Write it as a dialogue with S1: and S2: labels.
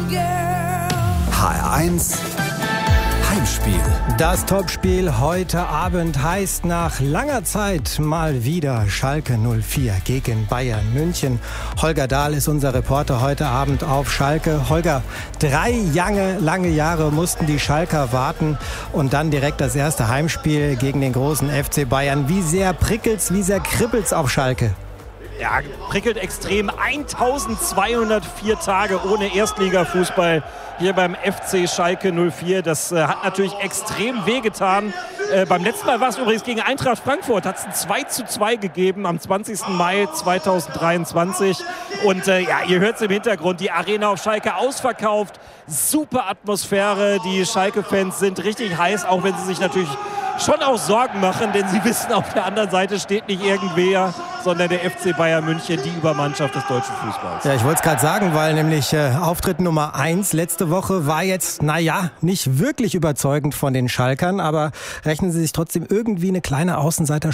S1: HR1 Heimspiel.
S2: Das Topspiel heute Abend heißt nach langer Zeit mal wieder Schalke 04 gegen Bayern München. Holger Dahl ist unser Reporter heute Abend auf Schalke. Holger, 3 lange Jahre mussten die Schalker warten und dann direkt das erste Heimspiel gegen den großen FC Bayern. Wie sehr prickelt's, wie sehr kribbelt's auf Schalke?
S3: Ja, prickelt extrem. 1204 Tage ohne Erstligafußball hier beim FC Schalke 04. Das hat natürlich extrem wehgetan. Beim letzten Mal war es übrigens gegen Eintracht Frankfurt. Hat es ein 2:2 gegeben am 20. Mai 2023. Und ja, ihr hört es im Hintergrund. Die Arena auf Schalke ausverkauft. Super Atmosphäre. Die Schalke-Fans sind richtig heiß, auch wenn sie sich natürlich schon auch Sorgen machen, denn sie wissen, auf der anderen Seite steht nicht irgendwer, sondern der FC Bayern München, die Übermannschaft des deutschen Fußballs.
S2: Ja, ich wollte es gerade sagen, weil nämlich Auftritt Nummer 1 letzte Woche war jetzt, nicht wirklich überzeugend von den Schalkern, aber rechnen sie sich trotzdem irgendwie eine kleine Außenseiter